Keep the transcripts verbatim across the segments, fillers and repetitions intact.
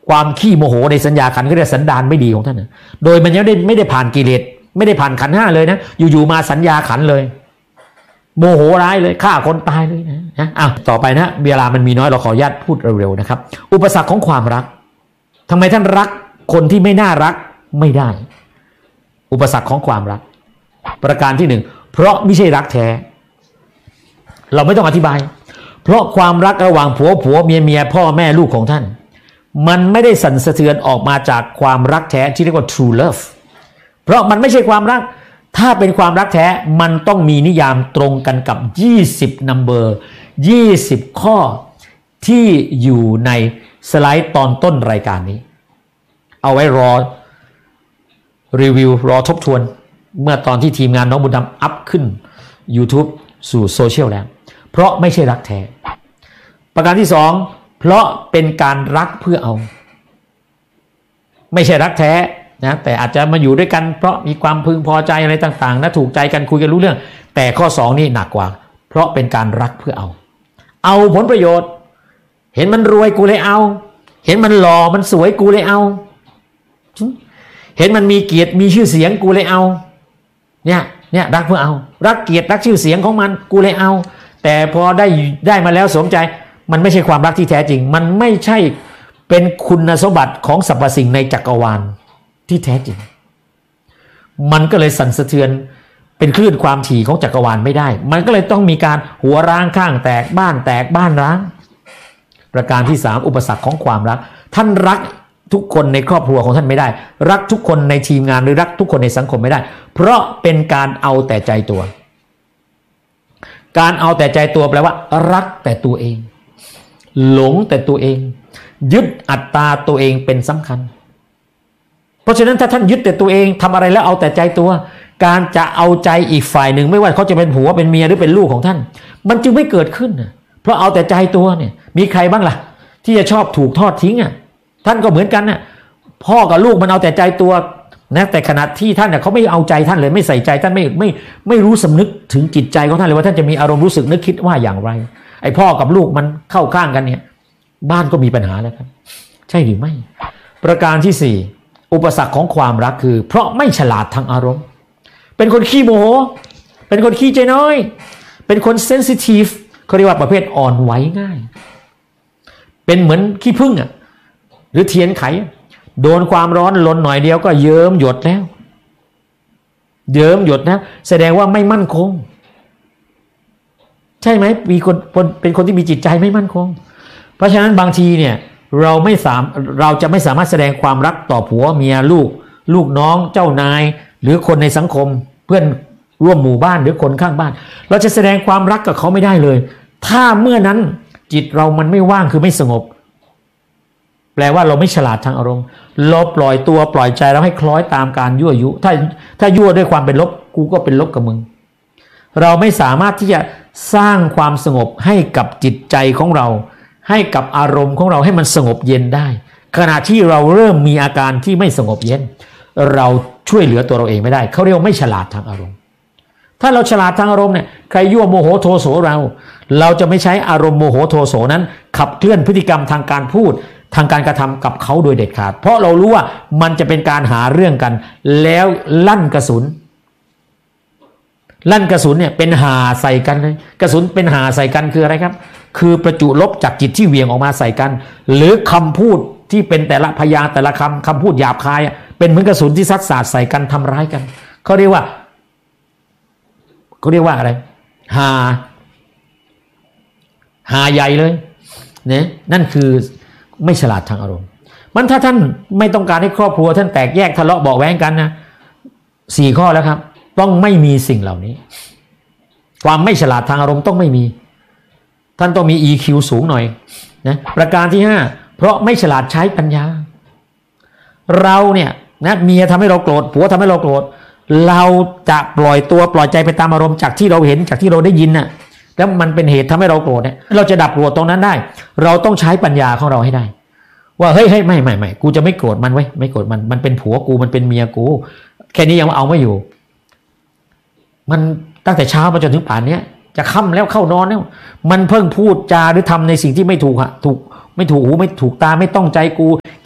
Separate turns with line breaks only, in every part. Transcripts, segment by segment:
ความขี้โมโหในสัญญาขันธ์ก็เรียกสันดานไม่ดีของท่านนะโดยมันยังไม่ได้ไม่ได้ผ่านกิเลสไม่ได้ผ่านขันธ์ห้าเลยนะอยู่ๆมาสัญญาขันธ์เลยโมโหร้ายเลยฆ่าคนตายเลยนะนะอ่ะต่อไปนะเวลามันมีน้อยเราขออนุญาตพูดเร็วๆนะครับอุปสรรคของความรักทำไมท่านรักคนที่ไม่น่ารักไม่ได้อุปสรรคของความรักประการที่หนึ่งเพราะไม่ใช่รักแท้เราไม่ต้องอธิบายเพราะความรักระหว่างผัวผัวเมียเมียพ่อแม่ลูกของท่านมันไม่ได้สั่นสะเทือนออกมาจากความรักแท้ที่เรียกว่า true love เพราะมันไม่ใช่ความรักถ้าเป็นความรักแท้มันต้องมีนิยามตรงกันกับยี่สิบ number ยี่สิบข้อที่อยู่ในสไลด์ตอนต้นรายการนี้เอาไว้รอรีวิวรอทบทวนเมื่อตอนที่ทีมงานน้องบุญธรรมอัพขึ้น YouTube สู่โซเชียลแล้วเพราะไม่ใช่รักแท้ประการที่สองเพราะเป็นการรักเพื่อเอาไม่ใช่รักแท้นะแต่อาจจะมาอยู่ด้วยกันเพราะมีความพึงพอใจอะไรต่างๆนะถูกใจกันคุยกันรู้เรื่องแต่ข้อสองนี่หนักกว่าเพราะเป็นการรักเพื่อเอาเอาผลประโยชน์เห็นมันรวยกูเลยเอาเห็นมันหล่อมันสวยกูเลยเอาเห็นมันมีเกียรติมีชื่อเสียงกูเลยเอาเนี่ยเนี่ยรักเพื่อเอารักเกียรติรักชื่อเสียงของมันกูเลยเอาแต่พอได้ได้มาแล้วสมใจมันไม่ใช่ความรักที่แท้จริงมันไม่ใช่เป็นคุณสมบัติของสรรพสิ่งในจักรวาลที่แท้จริงมันก็เลยสั่นสะเทือนเป็นคลื่นความถี่ของจักรวาลไม่ได้มันก็เลยต้องมีการหัวร้างข้างแตกบ้านแตกบ้านร้างประการที่สามอุปสรรคของความรักท่านรักทุกคนในครอบครัวของท่านไม่ได้รักทุกคนในทีมงานหรือรักทุกคนในสังคมไม่ได้เพราะเป็นการเอาแต่ใจตัวการเอาแต่ใจตัวแปลว่ารักแต่ตัวเองหลงแต่ตัวเองยึดอัตตาตัวเองเป็นสำคัญเพราะฉะนั้นถ้าท่านยึดแต่ตัวเองทำอะไรแล้วเอาแต่ใจตัวการจะเอาใจอีกฝ่ายหนึ่งไม่ว่าเขาจะเป็นผัวเป็นเมียหรือเป็นลูกของท่านมันจึงไม่เกิดขึ้นเพราะเอาแต่ใจตัวเนี่ยมีใครบ้างล่ะที่จะชอบถูกทอดทิ้งอ่ะท่านก็เหมือนกันน่ะพ่อกับลูกมันเอาแต่ใจตัวนะแต่ขณะที่ท่านน่ะเขาไม่เอาใจท่านเลยไม่ใส่ใจท่านไม่ไม่ไม่รู้สำนึกถึงจิตใจของท่านเลยว่าท่านจะมีอารมณ์รู้สึกนึกคิดว่าอย่างไรไอ้พ่อกับลูกมันเข้าข้างกันเนี่ยบ้านก็มีปัญหาแล้วครับใช่หรือไม่ประการที่สี่อุปสรรคของความรักคือเพราะไม่ฉลาดทางอารมณ์เป็นคนขี้โมโหเป็นคนขี้ใจน้อยเป็นคนเซนซิทีฟเขาเรียกว่าประเภทอ่อนไหวง่ายเป็นเหมือนขี้ผึ้งอ่ะหรือเทียนไขโดนความร้อนลนหน่อยเดียวก็เยิ้มหยดแล้วเยิ้มหยดนะแสดงว่าไม่มั่นคงใช่ไหมมีคนเป็นคนที่มีจิตใจไม่มั่นคงเพราะฉะนั้นบางทีเนี่ยเราไม่สามเราจะไม่สามารถแสดงความรักต่อผัวเมียลูกลูกน้องเจ้านายหรือคนในสังคมเพื่อนร่วมหมู่บ้านหรือคนข้างบ้านเราจะแสดงความรักกับเขาไม่ได้เลยถ้าเมื่อนั้นจิตเรามันไม่ว่างคือไม่สงบแปลว่าเราไม่ฉลาดทางอารมณ์เราปล่อยตัวปล่อยใจเราให้คล้อยตามการยั่วยุถ้าถ้ายั่วด้วยความเป็นลบกูก็เป็นลบกับมึงเราไม่สามารถที่จะสร้างความสงบให้กับจิตใจของเราให้กับอารมณ์ของเราให้มันสงบเย็นได้ขณะที่เราเริ่มมีอาการที่ไม่สงบเย็นเราช่วยเหลือตัวเราเองไม่ได้เขาเรียกว่าไม่ฉลาดทางอารมณ์ถ้าเราฉลาดทางอารมณ์เนี่ยใครยั่วโมโหโทโสเราเราจะไม่ใช้อารมณ์โมโหโทโสนั้นขับเคลื่อนพฤติกรรมทางการพูดทางการกระทำกับเขาโดยเด็ดขาดเพราะเรารู้ว่ามันจะเป็นการหาเรื่องกันแล้วลั่นกระสุนลั่นกระสุนเนี่ยเป็นหาใส่กันเลยกระสุนเป็นหาใส่กันคืออะไรครับคือประจุลบจากจิตที่เหวี่ยงออกมาใส่กันหรือคำพูดที่เป็นแต่ละพยางค์แต่ละคำคำพูดหยาบคายเป็นเหมือนกระสุนที่ซัดสาดใส่กันทำร้ายกันเขาเรียกว่าเขาเรียกว่าอะไรหาหาใหญ่เลยเนี่ยนั่นคือไม่ฉลาดทางอารมณ์มันถ้าท่านไม่ต้องการให้ครอบครัวท่านแตกแยกทะเลาะเบาะแว้งกันนะสี่ข้อแล้วครับต้องไม่มีสิ่งเหล่านี้ความไม่ฉลาดทางอารมณ์ต้องไม่มีท่านต้องมี อี คิว สูงหน่อยนะประการที่ห้าเพราะไม่ฉลาดใช้ปัญญาเราเนี่ยนะเมียทำให้เราโกรธผัวทำให้เราโกรธเราจะปล่อยตัวปล่อยใจไปตามอารมณ์จากที่เราเห็นจากที่เราได้ยินน่ะแล้วมันเป็นเหตุทำให้เราโกรธเนี่ยเราจะดับโกรธตรงนั้นได้เราต้องใช้ปัญญาของเราให้ได้ว่าเฮ้ยเฮ้ยไม่ไม่ไม่กูจะไม่โกรธมันไว้ไม่โกรธมันมันเป็นผัวกูมันเป็นเมียกูแค่นี้ยังเอาไม่อยู่มันตั้งแต่เช้ามาจนถึงป่านนี้จะค่ำแล้วเข้านอนแล้วมันเพิ่งพูดจาหรือทำในสิ่งที่ไม่ถูกอะถูกไม่ถูกหูไม่ถูกตาไม่ต้องใจกูแค่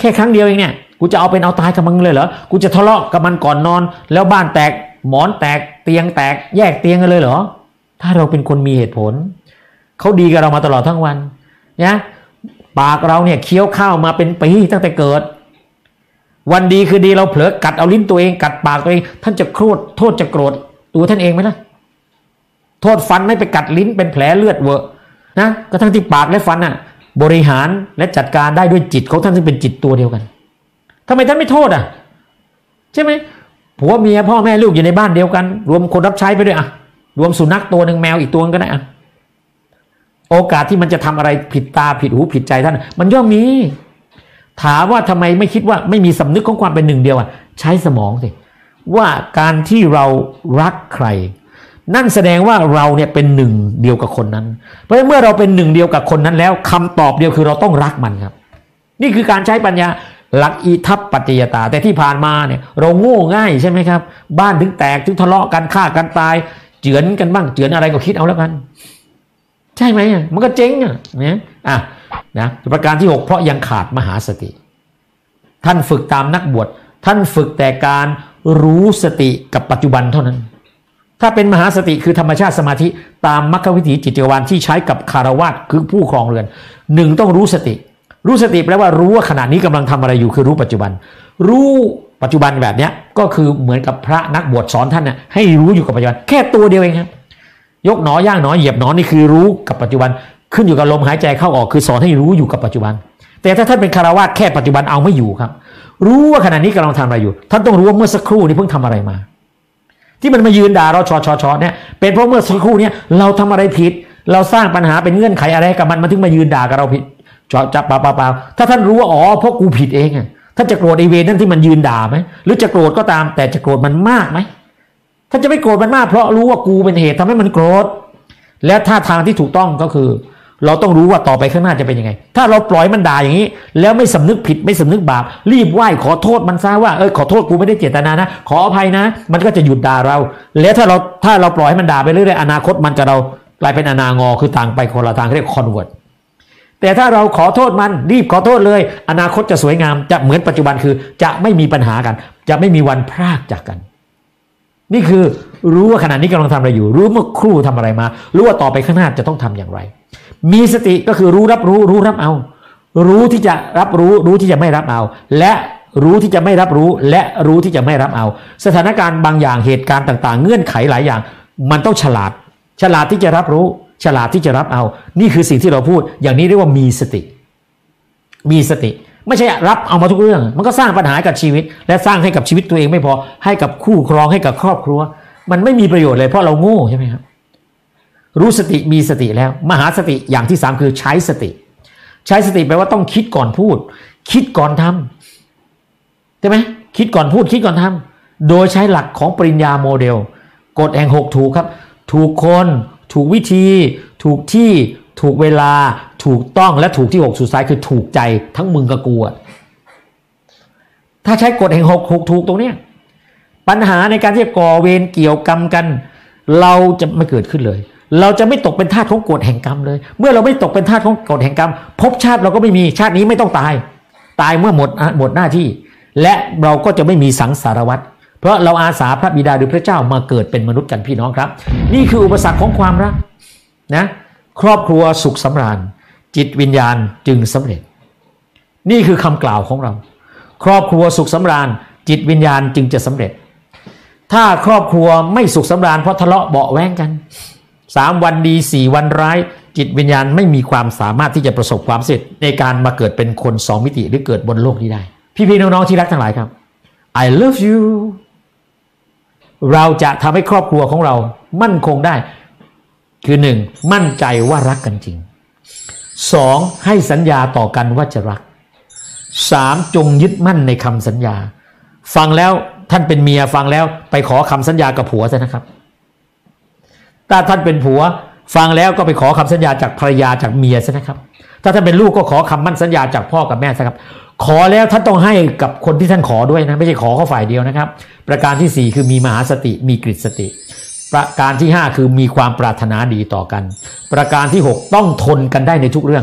ค่ครั้งเดียวเองเนี่ยกูจะเอาเป็นเอาตายกับมึงเลยเหรอกูจะทะเลาะกับมันก่อนนอนแล้วบ้านแตกหมอนแตกเตียงแตกแยกเตียงกันเลยเหรอถ้าเราเป็นคนมีเหตุผลเขาดีกับเรามาตลอดทั้งวันนะปากเราเนี่ยเคี้ยวข้าวมาเป็นปีตั้งแต่เกิดวันดีคือดีเราเผลอกัดเอาลิ้นตัวเองกัดปากตัวเองท่านจะโกรธโทษจะโกรธตัวท่านเองไหมล่ะโทษฟันไม่ไปกัดลิ้นเป็นแผลเลือดเวอะนะกระทั่งที่ปากและฟันอ่ะบริหารและจัดการได้ด้วยจิตของท่านซึ่งเป็นจิตตัวเดียวกันทำไมท่านไม่โทษอ่ะใช่ไหมผัวเมียพ่อแม่ลูกอยู่ในบ้านเดียวกันรวมคนรับใช้ไปด้วยอ่ะรวมสุนัขตัวหนึ่งแมวอีกตัวนึงก็ได้อ่ะโอกาสที่มันจะทำอะไรผิดตาผิดหูผิดใจท่านมันย่อมมีถามว่าทำไมไม่คิดว่าไม่มีสำนึกของความเป็นหนึ่งเดียวอ่ะใช้สมองสิว่าการที่เรารักใครนั่นแสดงว่าเราเนี่ยเป็นหนึ่งเดียวกับคนนั้นเพราะเมื่อเราเป็นหนึ่งเดียวกับคนนั้นแล้วคำตอบเดียวคือเราต้องรักมันครับนี่คือการใช้ปัญญาหลักอิทัปปัจจยตาแต่ที่ผ่านมาเนี่ยเราโง่ง่ายใช่ไหมครับบ้านถึงแตกถึงทะเลาะกันฆ่ากันตายเจือนกันบ้างเจือนอะไรก็คิดเอาแล้วกันใช่ไหมมันก็เจ๊งอ่ะเนี่ยอ่ะนะประการที่หกเพราะยังขาดมหาสติท่านฝึกตามนักบวชท่านฝึกแต่การรู้สติกับปัจจุบันเท่านั้นถ้าเป็นมหาสติคือธรรมชาติสมาธิตามมรรควิถีจิตวิญญาณที่ใช้กับคารวะคือผู้ครองเรือนหนึ่งต้องรู้สติรู้สติแปลว่ารู้ว่าขณะนี้กำลังทำอะไรอยู่คือรู้ปัจจุบันรู้ปัจจุบันแบบนี้ก็คือเหมือนกับพระนักบวชสอนท่านน่ะให้รู้อยู่กับปัจจุบันแค่ตัวเดียวเองครับยกหนอย่างหนอเหยียบหนอนี่คือรู้กับปัจจุบันขึ้นอยู่กับลมหายใจเข้าออกคือสอนให้รู้อยู่กับปัจจุบันแต่ถ้าท่านเป็นคารวะแค่ปัจจุบันเอาไม่อยู่ครับรู้ว่าขณะนี้กำลังทำอะไรอยู่ท่านต้องรู้ว่าเมื่อสักครู่นี้เพิ่งทำอะไรมาที่มันมายืนด่าเราชอชอชอเนี่ยเป็นเพราะเมื่อสักครู่นี้เราทำอะไรผิดเราสร้างปัญหาเป็นเงื่อนไขอะไรกับมันมันถึงมายืนด่ากับเราผิดจับเปล่าเปล่าถ้าท่านรู้ว่าอ๋อเพราะกูผิดเองอ่ะท่านจะโกรธไอเวรนั่นที่มันยืนด่าไหมหรือจะโกรธก็ตามแต่จะโกรธมันมากไหมท่านจะไม่โกรธมันมากเพราะรู้ว่ากูเป็นเหตุทำให้มันโกรธและท่าทางที่ถูกต้องก็คือเราต้องรู้ว่าต่อไปข้างหน้าจะเป็นยังไงถ้าเราปล่อยมันด่าอย่างนี้แล้วไม่สำนึกผิดไม่สำนึกบาปรีบไหว้ขอโทษมันซะว่าเออขอโทษกูไม่ได้เจตนานะขออภัยนะมันก็จะหยุดด่าเราแล้วถ้าเราถ้าเราปล่อยให้มันด่าไปเรื่อยๆอนาคตมันจะเรากลายเป็นอนางอคือต่างไปคนละทางเรียกคอนเวิร์ตแต่ถ้าเราขอโทษมันรีบขอโทษเลยอนาคตจะสวยงามจะเหมือนปัจจุบันคือจะไม่มีปัญหากันจะไม่มีวันพรากจากกันนี่คือรู้ว่าขณะนี้กำลังทำอะไรอยู่รู้เมื่อครู่ทำอะไรมารู้ว่าต่อไปข้างหน้าจะต้องทำอย่างไรมีสติก็คือรู้รับรู้รู้รับเอารู้ที่จะรับรู้รู้ที่จะไม่รับเอาและรู้ที่จะไม่รับรู้และรู้ที่จะไม่รับเอาสถานการณ์บางอย่างเหตุการณ์ต่างๆเงื่อนไขหลายอย่างมันต้องฉลาดฉลาดที่จะรับรู้ฉลาดที่จะรับเอานี่คือสิ่งที่เราพูดอย่างนี้เรียกว่ามีสติมีสติไม่ใช่รับเอามาทุกเรื่องมันก็สร้างปัญหากับชีวิตและสร้างให้กับชีวิตตัวเองไม่พอให้กับคู่ครองให้กับครอบครัวมันไม่มีประโยชน์เลยเพราะเราโง่ใช่ไหมครับรู้สติมีสติแล้วมหาสติอย่างที่สามคือใช้สติใช้สติแปลว่าต้องคิดก่อนพูดคิดก่อนทำใช่ไหมคิดก่อนพูดคิดก่อนทำโดยใช้หลักของปริญญาโมเดลกฎแห่งหกถูกครับถูกคนถูกวิธีถูกที่ถูกเวลาถูกต้องและถูกที่หกสุดท้ายคือถูกใจทั้งมึงกับกูอ่ะถ้าใช้กฎแห่งหกถูกถูกตรงเนี้ยปัญหาในการที่จะก่อเวรเกี่ยวกรรมกันเราจะไม่เกิดขึ้นเลยเราจะไม่ตกเป็นทาสของกฎแห่งกรรมเลยเมื่อเราไม่ตกเป็นทาสของกฎแห่งกรรมภพชาติเราก็ไม่มีชาตินี้ไม่ต้องตายตายเมื่อหมดหมดหน้าที่และเราก็จะไม่มีสังสารวัฏเพราะเราอาสาพระบิดาหรือพระเจ้ามาเกิดเป็นมนุษย์กันพี่น้องครับนี่คืออุปสรรคของความรักนะครอบครัวสุขสำราญจิตวิญญาณจึงสำเร็จนี่คือคำกล่าวของเราครอบครัวสุขสำราญจิตวิญญาณจึงจะสำเร็จถ้าครอบครัวไม่สุขสำราญเพราะทะเลาะเบาะแว้งกันสามวันดีสี่วันร้ายจิตวิญญาณไม่มีความสามารถที่จะประสบความสำเร็จในการมาเกิดเป็นคนสองมิติหรือเกิดบนโลกนี้ได้พี่ๆน้องๆที่รักทั้งหลายครับ I love you เราจะทำให้ครอบครัวของเรามั่นคงได้คือหนึ่งมั่นใจว่ารักกันจริงสองให้สัญญาต่อกันว่าจะรักสามจงยึดมั่นในคำสัญญาฟังแล้วท่านเป็นเมียฟังแล้วไปขอคำสัญญากับผัวซะนะครับถ้าท่านเป็นผัวฟังแล้วก็ไปขอคำสัญญาจากภรรยาจากเมียซะนะครับถ้าท่านเป็นลูกก็ขอคำมั่นสัญญาจากพ่อกับแม่ซะครับขอแล้วท่านต้องให้กับคนที่ท่านขอด้วยนะไม่ใช่ขอเขาฝ่ายเดียวนะครับประการที่สี่คือมีมหาสติมีกฤตสติประการที่ห้าคือมีความปรารถนาดีต่อกันประการที่หกต้องทนกันได้ในทุกเรื่องข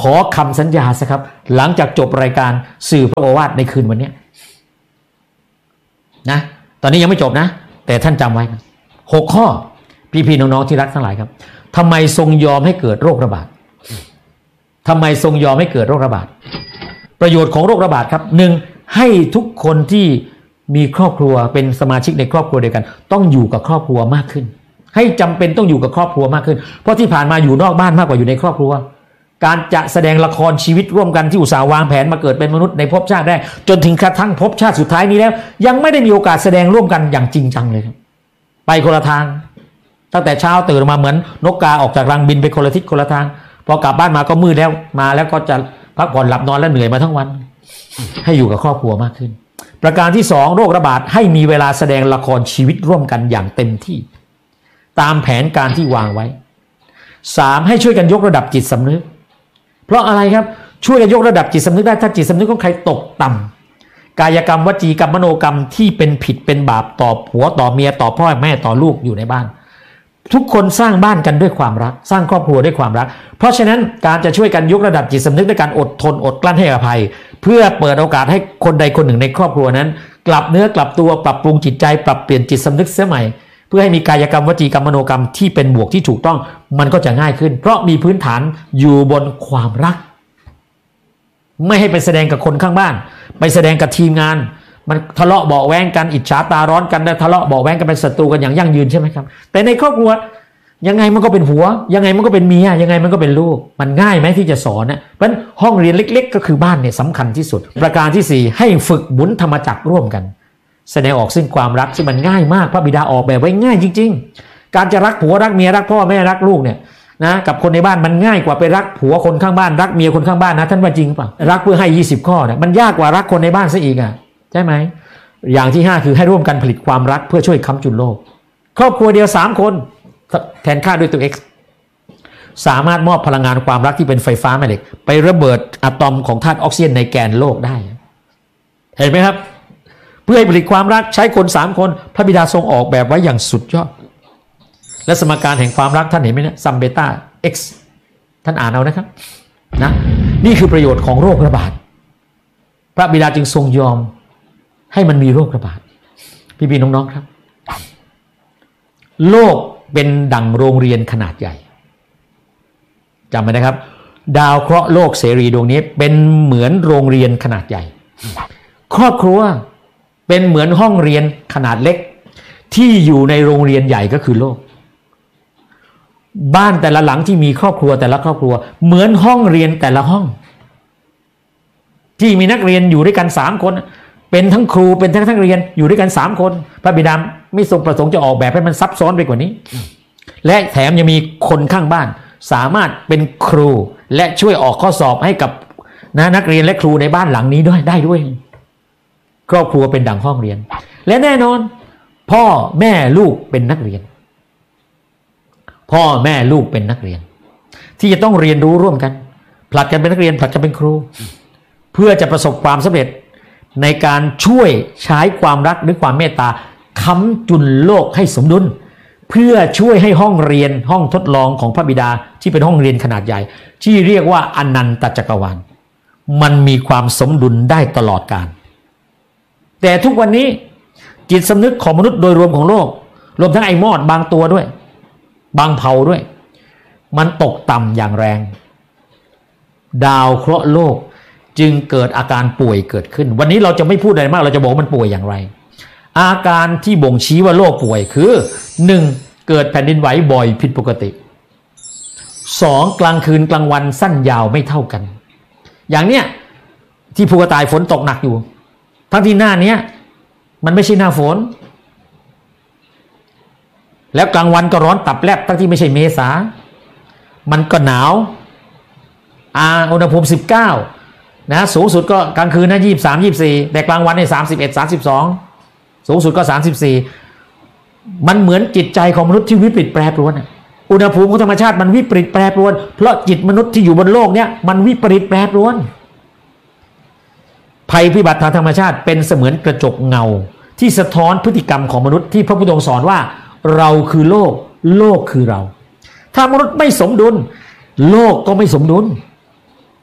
อคำสัญญาสิครับหลังจากจบรายการสื่อพระโอวาทในคืนวันนี้นะตอนนี้ยังไม่จบนะแต่ท่านจำไว้หกข้อพี่ๆน้องๆที่รักทั้งหลายครับทำไมทรงยอมให้เกิดโรคระบาดทำไมทรงยอมให้เกิดโรคระบาดประโยชน์ของโรคระบาดครับหนึ่งให้ทุกคนที่มีครอบครัวเป็นสมาชิกในครอบครัวเดียวกันต้องอยู่กับครอบครัวมากขึ้นให้จำเป็นต้องอยู่กับครอบครัวมากขึ้นเพราะที่ผ่านมาอยู่นอกบ้านมากกว่าอยู่ในครอบครัวการจะแสดงละครชีวิตร่วมกันที่อุตสาห์วางแผนมาเกิดเป็นมนุษย์ในภพชาติแรกจนถึงกระทั่งภพชาติสุดท้ายนี้แล้วยังไม่ได้มีโอกาสแสดงร่วมกันอย่างจริงจังเลยครับไปคนละทางตั้งแต่เช้าตื่นมาเหมือนนกกาออกจากรังบินไปคนละทิศคนละทางพอกลับบ้านมาก็มืดแล้วมาแล้วก็จะพักผ่อนหลับนอนและเหนื่อยมาทั้งวันให้อยู่กับครอบครัวมากขึ้นประการที่สองโรคระบาดให้มีเวลาแสดงละครชีวิตร่วมกันอย่างเต็มที่ตามแผนการที่วางไว้สามให้ช่วยกันยกระดับจิตสำนึกเพราะอะไรครับช่วยกันยกระดับจิตสำนึกได้ถ้าจิตสำนึกของใครตกต่ำกายกรรมวจีกรรมมโนกรรมที่เป็นผิดเป็นบาปต่อผัวต่อเมียต่อพ่อแม่ต่อลูกอยู่ในบ้านทุกคนสร้างบ้านกันด้วยความรักสร้างครอบครัวด้วยความรักเพราะฉะนั้นการจะช่วยกันยกระดับจิตสำนึกด้วยการอดทนอดกลั้นให้อภัยเพื่อเปิดโอกาสให้คนใดคนหนึ่งในครอบครัวนั้นกลับเนื้อกลับตัวปรับปรุงจิตใจปรับเปลี่ยนจิตสำนึกเสียใหม่เพื่อให้มีกายกรรมวจีกรรมมโนกรรมที่เป็นบวกที่ถูกต้องมันก็จะง่ายขึ้นเพราะมีพื้นฐานอยู่บนความรักไม่ให้ไปแสดงกับคนข้างบ้านไปแสดงกับทีมงานมันทะเลาะเบาแว้งกันอิจฉาตาร้อนกันและทะเลาะเบาแว้งกันเป็นศัตรูกันอย่างยั่งยืนใช่ไหมครับแต่ในครอบครัวยังไงมันก็เป็นผัวยังไงมันก็เป็นเมียยังไงมันก็เป็นลูกมันง่ายไหมที่จะสอนนะเพราะฉะนั้นห้องเรียนเล็กๆก็คือบ้านเนี่ยสำคัญที่สุดประการที่สี่ให้ฝึกหมุนธรรมจักรร่วมกันแสดงออกซึ่งความรักซึ่งมันง่ายมากพระบิดาออกแบบไว้ง่ายจริงๆการจะรักผัวรักเมียรักพ่อแม่รักลูกเนี่ยนะกับคนในบ้านมันง่ายกว่าไปรักผัวคนข้างบ้านรักเมียคนข้างบ้านนะท่านว่าจริงเปล่ารักเพื่อให้ยี่สิบข้อเนี่ยมันยากกว่ารักคนในบ้านซะอีกอ่ะใช่ไหมอย่างที่ห้าคือให้ร่วมกันผลิตความรักเพื่อช่วยค้ำจุนโลกครอบครัวเดียวสามคนแทนค่าด้วยตัว x สามารถมอบพลังงานความรักที่เป็นไฟฟ้าแม่เหล็กไประเบิดอะตอมของธาตุออกซิเจนในแกนโลกได้เห็นไหมครับเพื่อให้ผลิตความรักใช้คนสามคนพระบิดาทรงออกแบบไว้อย่างสุดยอดและสมการแห่งความรักท่านเห็นไหมเนี่ยซัมเบต้า x ท่านอ่านเอานะครับนะนี่คือประโยชน์ของโรคระบาดพระบิดาจึงทรงยอมให้มันมีโรคระบาดพี่ๆน้องๆครับโลกเป็นดั่งโรงเรียนขนาดใหญ่จำไว้นะครับดาวเคราะห์โลกเสรีดวงนี้เป็นเหมือนโรงเรียนขนาดใหญ่ครอบครัวเป็นเหมือนห้องเรียนขนาดเล็กที่อยู่ในโรงเรียนใหญ่ก็คือโลกบ้านแต่ละหลังที่มีครอบครัวแต่ละครอบครัวเหมือนห้องเรียนแต่ละห้องที่มีนักเรียนอยู่ด้วยกันสามคนเป็นทั้งครูเป็นทั้งนักเรียนอยู่ด้วยกันสามคนพระบิดาไม่ทรงประสงค์จะออกแบบให้มันซับซ้อนไปกว่านี้และแถมยังมีคนข้างบ้านสามารถเป็นครูและช่วยออกข้อสอบให้กับนะนักเรียนและครูในบ้านหลังนี้ด้วยได้ด้วยครอบครัวเป็นดั่งห้องเรียนและแน่นอนพ่อแม่ลูกเป็นนักเรียนพ่อแม่ลูกเป็นนักเรียนที่จะต้องเรียนรู้ร่วมกันผลัดกันเป็นนักเรียนผลัดกันเป็นครูเพื่อจะประสบความสำเร็จในการช่วยใช้ความรักหรือความเมตตาค้ำจุนโลกให้สมดุลเพื่อช่วยให้ห้องเรียนห้องทดลองของพระบิดาที่เป็นห้องเรียนขนาดใหญ่ที่เรียกว่าอนันตจักรวาลมันมีความสมดุลได้ตลอดกาลแต่ทุกวันนี้จิตสำนึกของมนุษย์โดยรวมของโลกรวมทั้งไอ้มอดบางตัวด้วยบางเผ่าด้วยมันตกต่ำอย่างแรงดาวเคราะห์โลกจึงเกิดอาการป่วยเกิดขึ้นวันนี้เราจะไม่พูดอะไรมากเราจะบอกว่ามันป่วยอย่างไรอาการที่บ่งชี้ว่าโรคป่วยคือหนึ่งเกิดแผ่นดินไหวบ่อยผิดปกติสองกลางคืนกลางวันสั้นยาวไม่เท่ากันอย่างเนี้ยที่ภูกระต่ายฝนตกหนักอยู่ทั้งที่หน้าเนี้ยมันไม่ใช่หน้าฝนแล้วกลางวันก็ร้อนตับแลบทั้งที่ไม่ใช่เมษามันก็หนาวอาอุณหภูมิสิบเก้านะสูงสุดก็กลางคืนนะยี่สิบสาม ยี่สิบสี่แต่กลางวันเนี่ยสามสิบเอ็ด สามสิบสองสูงสุดก็สามสิบสี่มันเหมือนจิตใจของมนุษย์ที่วิปริตแปรปรวนอุณหภูมิของธรรมชาติมันวิปริตแปรปรวนเพราะจิตมนุษย์ที่อยู่บนโลกเนี้ยมันวิปริตแปรปรวนภัยพิบัติทางธรรมชาติเป็นเสมือนกระจกเงาที่สะท้อนพฤติกรรมของมนุษย์ที่พระพุทธองค์สอนว่าเราคือโลกโลกคือเราถ้ามนุษย์ไม่สมดุลโลกก็ไม่สมดุล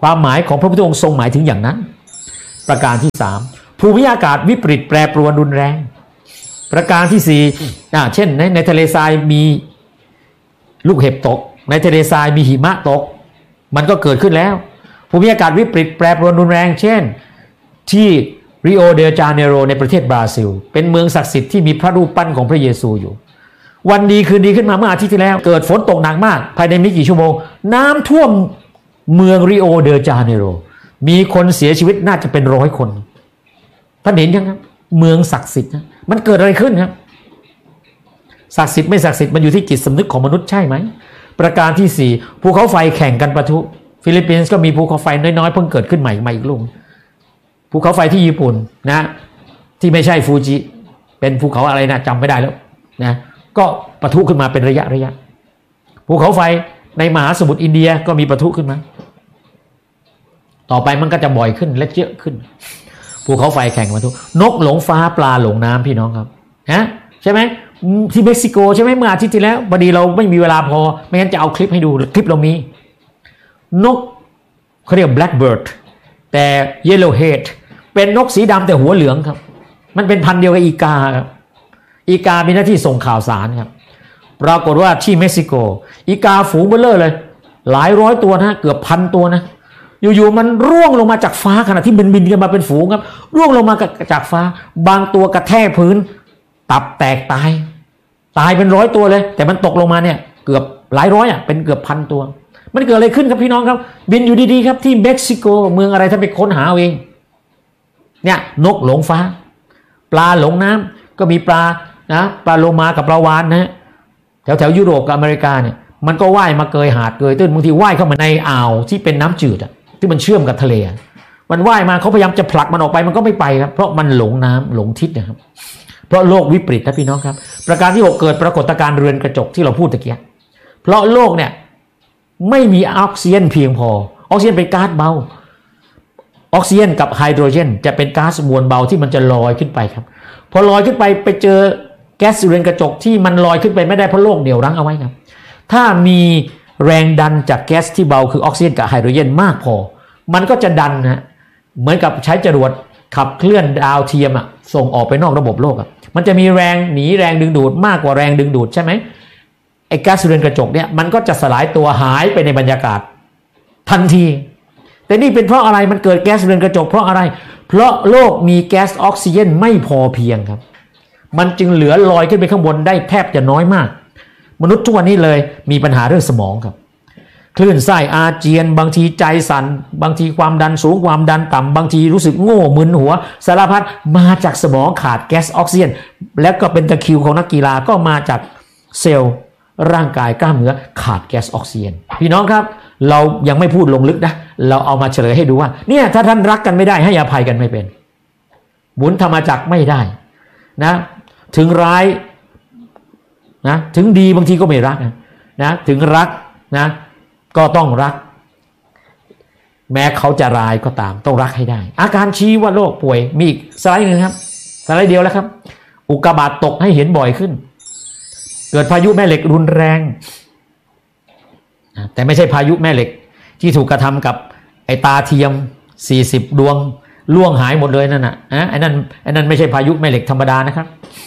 ความหมายของพระพุทธองค์ทรงหมายถึงอย่างนั้นประการที่สามภูมิอากาศวิปริตแปรปรวนรุนแรงประการที่สี่อ่าเช่นในในทะเลทรายมีลูกเห็บตกในทะเลทรายมีหิมะตกมันก็เกิดขึ้นแล้วภูมิอากาศวิปริตแปรปรวนรุนแรงเช่นที่ริโอเดจาเนโรในประเทศบราซิลเป็นเมืองศักดิ์สิทธิ์ที่มีพระรูปปั้นของพระเยซูอยู่วันดีคืนดีขึ้นมาเมื่ออาทิตย์ที่แล้วเกิดฝนตกหนักมากภายในไม่กี่ชั่วโมงน้ำท่วมเมืองริโอเดจาเนโรมีคนเสียชีวิตน่าจะเป็นร้อยคนท่านเห็นยังครับเมืองศักดิ์สิทธิ์นะมันเกิดอะไรขึ้นครับศักดิ์สิทธิ์ไม่ศักดิ์สิทธิ์มันอยู่ที่จิตสำนึกของมนุษย์ใช่ไหมประการที่สี่ภูเขาไฟแข่งกันปะทุฟิลิปปินส์ก็มีภูเขาไฟน้อยๆเพิ่งเกิดขึ้นใหม่มาอีกลูกภูเขาไฟที่ญี่ปุ่นนะที่ไม่ใช่ฟูจิเป็นภูเขาอะไรนะจำไม่ได้แล้วนะก็ปะทุขึ้นมาเป็นระยะระยะภูเขาไฟในมหาสมุทรอินเดียก็มีปะทุขึ้นมาต่อไปมันก็จะบ่อยขึ้นและเยอะขึ้นภูเขาไฟแข่งปะทุนกหลงฟ้าปลาหลงน้ำพี่น้องครับฮะใช่ไหมที่เม็กซิโกใช่ไหมเมื่ออาทิตย์ที่แล้วพอดีเราไม่มีเวลาพอไม่งั้นจะเอาคลิปให้ดูคลิปเรามีนกเขาเรียก blackbird แต่ yellowhead เป็นนกสีดำแต่หัวเหลืองครับมันเป็นพันธุ์เดียวกับอีกาครับอีกามีหน้าที่ส่งข่าวสารครับปรากฏว่าที่เม็กซิโกอีกาฝูงเบ้อเร่อเลยหลายร้อยตัวนะเกือบพันตัวนะอยู่ๆมันร่วงลงมาจากฟ้าขณะที่บินบินกันมาเป็นฝูงครับร่วงลงมาจากฟ้าบางตัวกระแทกพื้นตับแตกตายตายเป็นร้อยตัวเลยแต่มันตกลงมาเนี่ยเกือบหลายร้อยอ่ะเป็นเกือบพันตัวมันเกิดอะไรขึ้นครับพี่น้องครับบินอยู่ดีๆครับที่เม็กซิโกเมืองอะไรถ้าไปค้นหาเอาเองเนี่ยนกหลงฟ้าปลาหลงน้ำก็มีปลานะปลาโลมากับปลาวาฬนะแถวแถวยุโรปกับอเมริกาเนี่ยมันก็ว่ายมาเกยหาดเกยตื้นบางทีว่ายเข้ามาในอ่าวที่เป็นน้ำจืดอ่ะที่มันเชื่อมกับทะเลมันว่ายมาเขาพยายามจะผลักมันออกไปมันก็ไม่ไปครับเพราะมันหลงน้ำหลงทิศนะครับเพราะโลกวิปริตนะพี่น้องครับประการที่หกเกิดปรากฏการณ์เรือนกระจกที่เราพูดตะเกียบเพราะโลกเนี่ยไม่มีออกซิเจนเพียงพอออกซิเจนเป็นก๊าซเบาออกซิเจนกับไฮโดรเจนจะเป็นก๊าซมวลเบาที่มันจะลอยขึ้นไปครับพอลอยขึ้นไปไปเจอแก๊สเรือนกระจกที่มันลอยขึ้นไปไม่ได้เพราะโลกเหนี่ยวรั้งเอาไว้ครับถ้ามีแรงดันจากแก๊สที่เบาคือออกซิเจนกับไฮโดรเจนมากพอมันก็จะดันนะเหมือนกับใช้จรวดขับเคลื่อนดาวเทียมอ่ะส่งออกไปนอกระบบโลกอ่ะมันจะมีแรงหนีแรงดึงดูดมากกว่าแรงดึงดูดใช่ไหมไอ้ก๊าซเรือนกระจกเนี่ยมันก็จะสลายตัวหายไปในบรรยากาศทันทีแต่นี่เป็นเพราะอะไรมันเกิดแก๊สเรือนกระจกเพราะอะไรเพราะโลกมีแก๊สออกซิเจนไม่พอเพียงครับมันจึงเหลือลอยขึ้นไปข้างบนได้แทบจะน้อยมากมนุษย์ทุกวันนี้เลยมีปัญหาเรื่องสมองครับคลื่นไส้อาเจียนบางทีใจสั่นบางทีความดันสูงความดันต่ำบางทีรู้สึกโง่มึนหัวสารพัดมาจากสมองขาดแก๊สออกซิเจนและก็เป็นตะคริวของนักกีฬาก็มาจากเซลล์ร่างกายกล้ามเนื้อขาดแก๊สออกซิเจนพี่น้องครับเรายังไม่พูดลงลึกนะเราเอามาเฉลยให้ดูว่าเนี่ยถ้าท่านรักกันไม่ได้ให้อภัยกันไม่เป็นหมุนธรรมจักรไม่ได้นะถึงร้ายนะถึงดีบางทีก็ไม่รักนะนะถึงรักนะก็ต้องรักแม้เขาจะร้ายก็ตามต้องรักให้ได้อาการชี้ว่าโรคป่วยมีอีกสไลด์นึงครับสไลด์เดียวแล้วครับอุกกาบาตตกให้เห็นบ่อยขึ้นเกิดพายุแม่เหล็กรุนแรงแต่ไม่ใช่พายุแม่เหล็กที่ถูกกระทำกับไอ้ตาเทียมสี่สิบดวงล่วงหายหมดเลยนั่นน่ะนะไอ้นั่นไอ้นั่นไม่ใช่พายุแม่เหล็กธรรมดานะครับ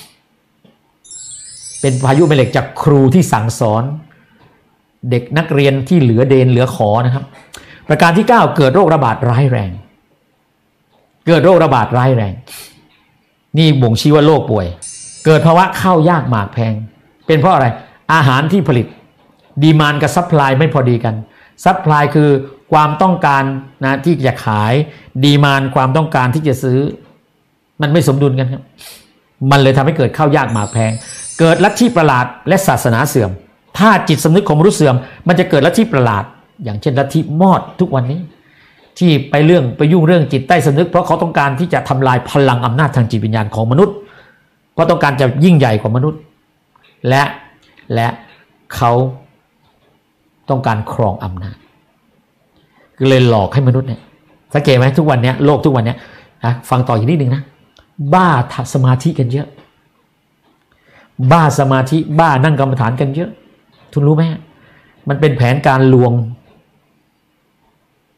เป็นพายุแม่เหล็กจากครูที่สั่งสอนเด็กนักเรียนที่เหลือเดนเหลือขอนะครับประการที่เก้าเกิดโรคระบาดร้ายแรงเกิดโรคระบาดร้ายแรงนี่บ่งชี้ว่าโรคป่วยเกิดภาวะข้าวยากหมากแพงเป็นเพราะอะไรอาหารที่ผลิตดีมานด์กับซัพพลายไม่พอดีกันซัพพลายคือความต้องการนะที่จะขายดีมานด์ความต้องการที่จะซื้อมันไม่สมดุลกันครับมันเลยทำให้เกิดข้าวยากหมากแพงเกิดลัทธิประหลาดและศาสนาเสื่อมถ้าจิตสำนึกของมนุษย์เสื่อมมันจะเกิดลัทธิประหลาดอย่างเช่นลัทธิมอดทุกวันนี้ที่ไปเรื่องไปยุ่งเรื่องจิตใต้สำนึกเพราะเขาต้องการที่จะทำลายพลังอำนาจทางจิตวิญญาณของมนุษย์เพราะต้องการจะยิ่งใหญ่กว่ามนุษย์และและเขาต้องการครองอำนาจก็เลยหลอกให้มนุษย์เนี่ยสังเกตไหมทุกวันนี้โลกทุกวันนี้นะฟังต่ออีกนิดนึงนะบ้าสมาธิกันเยอะบ้าสมาธิบ้านั่งกรรมฐานกันเยอะทุนรู้ไหมมันเป็นแผนการลวง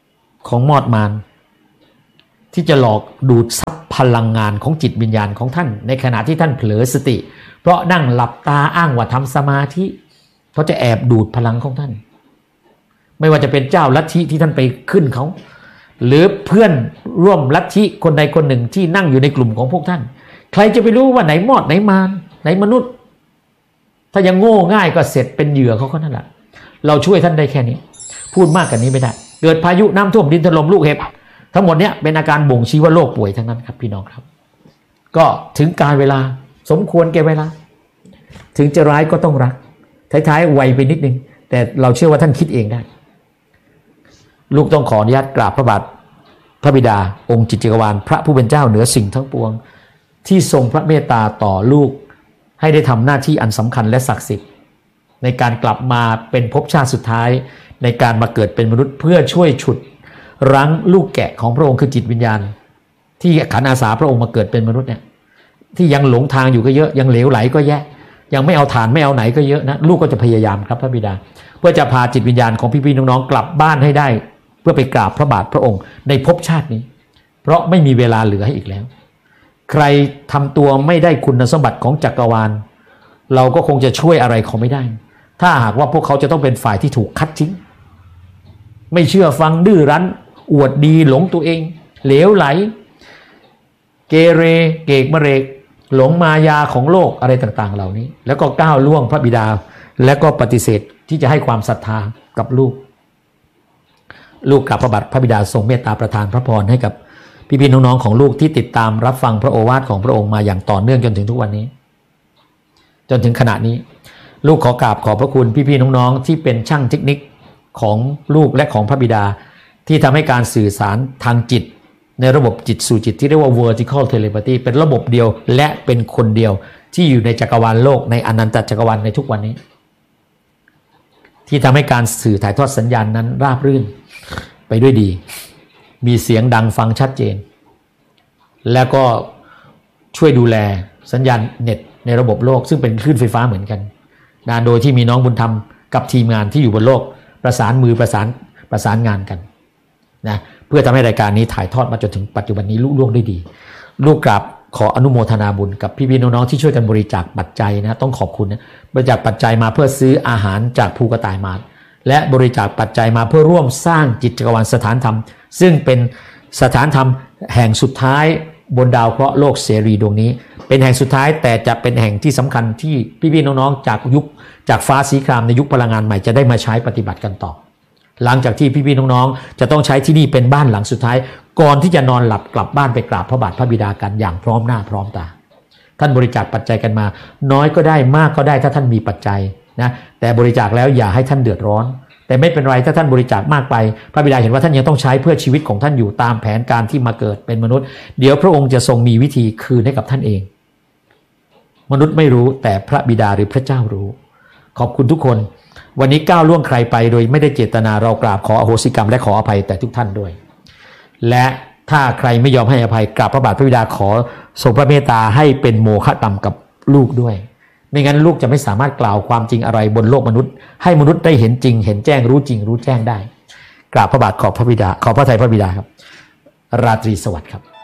ของมอดมารที่จะหลอกดูดซับพลังงานของจิตวิญญาณของท่านในขณะที่ท่านเผลอสติเพราะนั่งหลับตาอ้างว่าทำสมาธิเขาจะแอบดูดพลังของท่านไม่ว่าจะเป็นเจ้าลัทธิที่ท่านไปขึ้นเขาหรือเพื่อนร่วมลัทธิคนใดคนหนึ่งที่นั่งอยู่ในกลุ่มของพวกท่านใครจะไปรู้ว่าไหนมอดไหนมารไหนมนุษย์ถ้ายังโง่ง่ายก็เสร็จเป็นเหยื่อเขาก็นั่นแหละเราช่วยท่านได้แค่นี้พูดมากกว่านี้ไม่ได้เกิดพายุน้ำท่วมดินถล่มลูกเห็บทั้งหมดเนี้ยเป็นอาการบ่งชี้ว่าโรคป่วยทั้งนั้นครับพี่น้องครับก็ถึงการเวลาสมควรแก่เวลาถึงจะร้ายก็ต้องรักท้ายๆไวไปนิดนึงแต่เราเชื่อว่าท่านคิดเองได้ลูกต้องขออนุญาตกราบพระบาทพระบิดาองค์จิตจักรวาลพระผู้เป็นเจ้าเหนือสิ่งทั้งปวงที่ทรงพระเมตตาต่อลูกให้ได้ทำหน้าที่อันสำคัญและศักดิ์สิทธิ์ในการกลับมาเป็นภพชาติสุดท้ายในการมาเกิดเป็นมนุษย์เพื่อช่วยฉุดรั้งลูกแกะของพระองค์คือจิตวิญญาณที่ขันอาสาพระองค์มาเกิดเป็นมนุษย์เนี่ยที่ยังหลงทางอยู่ก็เยอะยังเหลวไหลก็แย่ยังไม่เอาฐานไม่เอาไหนก็เยอะนะลูกก็จะพยายามครับพระบิดาเพื่อจะพาจิตวิญญาณของพี่ๆน้องๆกลับบ้านให้ได้เพื่อไปกราบพระบาทพระองค์ในภพชาตินี้เพราะไม่มีเวลาเหลือให้อีกแล้วใครทำตัวไม่ได้คุณสมบัติของจักรวาลเราก็คงจะช่วยอะไรเขาไม่ได้ถ้าหากว่าพวกเขาจะต้องเป็นฝ่ายที่ถูกคัดทิ้งไม่เชื่อฟังดื้อรั้นอวดดีหลงตัวเองเหลวไหลเกเรเกกมะเรกหลงมายาของโลกอะไรต่างๆเหล่านี้แล้วก็ก้าวล่วงพระบิดาและก็ปฏิเสธที่จะให้ความศรัทธากับลูกลูกกราบพระบาทพระบิดาทรงเมตตาประทานพระพรให้กับพี่ๆน้องๆของลูกที่ติดตามรับฟังพระโอวาทของพระองค์มาอย่างต่อเนื่องจนถึงทุกวันนี้จนถึงขณะนี้ลูกขอกราบขอบพระคุณพี่ๆน้องๆที่เป็นช่างเทคนิคของลูกและของพระบิดาที่ทำให้การสื่อสารทางจิตในระบบจิตสู่จิตที่เรียกว่า vertical telepathy เป็นระบบเดียวและเป็นคนเดียวที่อยู่ในจักรวาลโลกในอนันตจักรวาลในทุกวันนี้ที่ทำให้การสื่อถ่ายทอดสัญญาณนั้นราบรื่นไปด้วยดีมีเสียงดังฟังชัดเจนแล้วก็ช่วยดูแลสัญญาณเน็ตในระบบโลกซึ่งเป็นคลื่นไฟฟ้าเหมือนกันนะโดยที่มีน้องบุญธรรมกับทีมงานที่อยู่บนโลกประสานมือประสานประสานงานกันนะเพื่อทำให้รายการนี้ถ่ายทอดมาจนถึงปัจจุบันนี้ลุล่วงได้ดีลูกกราบขออนุโมทนาบุญกับพี่ๆน้องๆที่ช่วยกันบริจาคปัจจัยนะต้องขอบคุณนะบริจาคปัจจัยมาเพื่อซื้ออาหารจากภูกระต่ายมาและบริจาคปัจจัยมาเพื่อร่วมสร้างจิตจักรวาลสถานธรรมซึ่งเป็นสถานธรรมแห่งสุดท้ายบนดาวเคราะห์โลกเสรีดวงนี้เป็นแห่งสุดท้ายแต่จะเป็นแห่งที่สำคัญที่พี่ๆน้องๆจากยุคจากฟ้าสีครามในยุคพลังงานใหม่จะได้มาใช้ปฏิบัติกันต่อหลังจากที่พี่ๆน้องๆจะต้องใช้ที่นี่เป็นบ้านหลังสุดท้ายก่อนที่จะนอนหลับกลับบ้านไปกราบพระบาทพระบิดากันอย่างพร้อมหน้าพร้อมตาท่านบริจาคปัจจัยกันมาน้อยก็ได้มากก็ได้ถ้าท่านมีปัจจัยนะแต่บริจาคแล้วอย่าให้ท่านเดือดร้อนแต่ไม่เป็นไรถ้าท่านบริจาคมากไปพระบิดาเห็นว่าท่านยังต้องใช้เพื่อชีวิตของท่านอยู่ตามแผนการที่มาเกิดเป็นมนุษย์เดี๋ยวพระองค์จะทรงมีวิธีคืนให้กับท่านเองมนุษย์ไม่รู้แต่พระบิดาหรือพระเจ้ารู้ขอบคุณทุกคนวันนี้ก้าวล่วงใครไปโดยไม่ได้เจตนาเรากราบขออโหสิกรรมและขออภัยแต่ทุกท่านด้วยและถ้าใครไม่ยอมให้อภัยกราบพระบาทพระบิดาขอทรงพระเมตตาให้เป็นโมฆะกรรมกับลูกด้วยไม่งั้นลูกจะไม่สามารถกล่าวความจริงอะไรบนโลกมนุษย์ให้มนุษย์ได้เห็นจริงเห็นแจ้งรู้จริงรู้แจ้งได้กราบพระบาทขอบพระบิดาขอพระทัยพระบิดาครับราตรีสวัสดิ์ครับ